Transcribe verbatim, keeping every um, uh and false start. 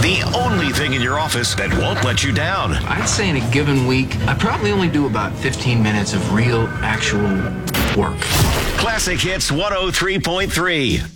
The only thing in your office that won't let you down. I'd say in a given week, I probably only do about fifteen minutes of real, actual work. Classic Hits one oh three point three.